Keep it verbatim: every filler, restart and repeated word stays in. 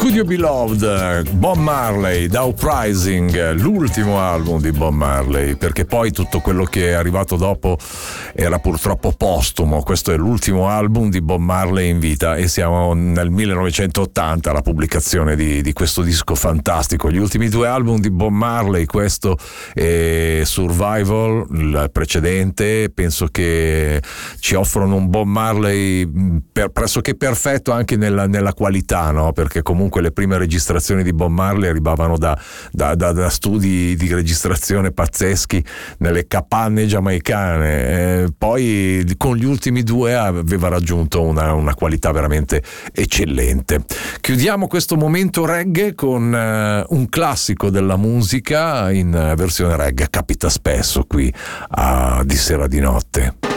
Could You Be Loved, Bob Marley, Downsizing, l'ultimo album di Bob Marley, perché poi tutto quello che è arrivato dopo era purtroppo postumo. Questo è l'ultimo album di Bob Marley in vita e siamo nel millenovecentottanta, la pubblicazione di, di questo disco fantastico. Gli ultimi due album di Bob Marley, questo e Survival, il precedente, penso che ci offrono un Bob Marley per, pressoché perfetto anche nella, nella qualità, no? Perché comunque le prime registrazioni di Bob Marley arrivavano da, da, da, da studi di registrazione pazzeschi nelle capanne giamaicane, eh, poi con gli ultimi due aveva raggiunto una, una qualità veramente eccellente. Chiudiamo questo momento reggae con uh, un classico della musica in versione reggae, capita spesso qui a Di Sera di Notte.